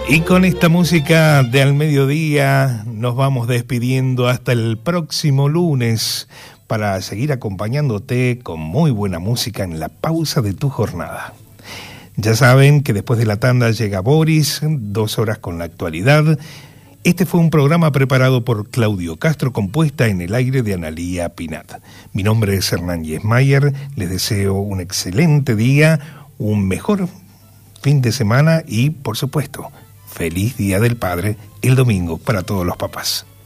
Y con esta música de al mediodía nos vamos despidiendo hasta el próximo lunes para seguir acompañándote con muy buena música en la pausa de tu jornada. Ya saben que después de la tanda llega Boris, 2 horas con la actualidad. Este fue un programa preparado por Claudio Castro, compuesta en el aire de Analía Pinat. Mi nombre es Hernán Yesmayer, les deseo un excelente día, un mejor fin de semana y, por supuesto, feliz Día del Padre el domingo para todos los papás.